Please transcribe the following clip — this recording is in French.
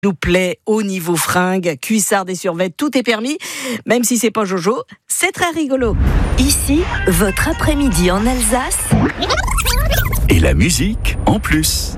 nous plaît au niveau fringues, cuissardes et survêtements, tout est permis, même si c'est pas Jojo, c'est très rigolo. Ici, votre après-midi en Alsace. Et la musique en plus.